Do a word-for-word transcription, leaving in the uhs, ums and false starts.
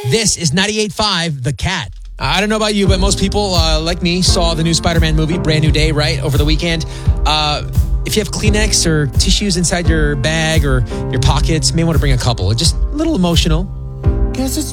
This is ninety-eight point five The Cat. I don't know about you, but most people, uh, like me, saw the new Spider-Man movie, Brand New Day, right, over the weekend. Uh, if you have Kleenex or tissues inside your bag or your pockets, you may want to bring a couple. Just a little emotional. Guess it's